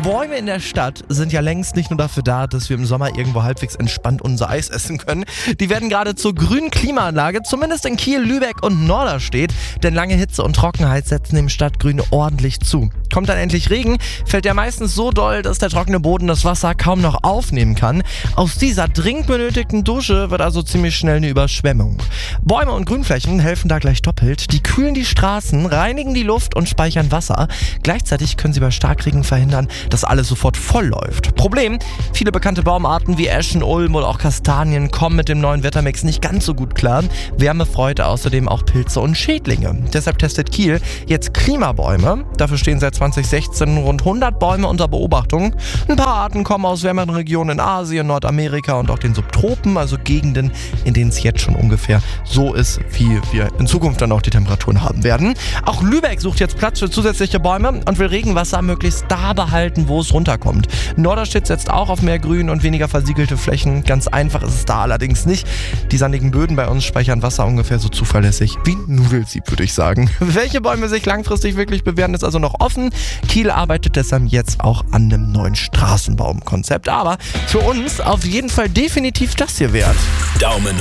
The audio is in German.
Bäume in der Stadt sind ja längst nicht nur dafür da, dass wir im Sommer irgendwo halbwegs entspannt unser Eis essen können. Die werden gerade zur grünen Klimaanlage, zumindest in Kiel, Lübeck und Norderstedt. Denn lange Hitze und Trockenheit setzen dem Stadtgrün ordentlich zu. Kommt dann endlich Regen, fällt der meistens so doll, dass der trockene Boden das Wasser kaum noch aufnehmen kann. Aus dieser dringend benötigten Dusche wird also ziemlich schnell eine Überschwemmung. Bäume und Grünflächen helfen da gleich doppelt. Die kühlen die Straßen, reinigen die Luft und speichern Wasser. Gleichzeitig können sie bei Starkregen verhindern, dass alles sofort voll läuft. Problem: viele bekannte Baumarten wie Eschen, Ulm oder auch Kastanien kommen mit dem neuen Wettermix nicht ganz so gut klar. Wärme freut außerdem auch Pilze und Schädlinge. Deshalb testet Kiel jetzt Klimabäume. Dafür stehen seit 2016 rund 100 Bäume unter Beobachtung. Ein paar Arten kommen aus wärmeren Regionen in Asien, Nordamerika und auch den Subtropen, also Gegenden, in denen es jetzt schon ungefähr so ist, wie wir in Zukunft dann auch die Temperaturen haben werden. Auch Lübeck sucht jetzt Platz für zusätzliche Bäume und will Regenwasser möglichst da behalten, wo es runterkommt. Norderstedt setzt auch auf mehr Grün und weniger versiegelte Flächen. Ganz einfach ist es da allerdings nicht. Die sandigen Böden bei uns speichern Wasser ungefähr so zuverlässig wie ein Nudelsieb, würde ich sagen. Welche Bäume sich langfristig wirklich bewähren, ist also noch offen. Kiel arbeitet deshalb jetzt auch an einem neuen Straßenbaumkonzept. Aber für uns auf jeden Fall definitiv das hier wert. Daumen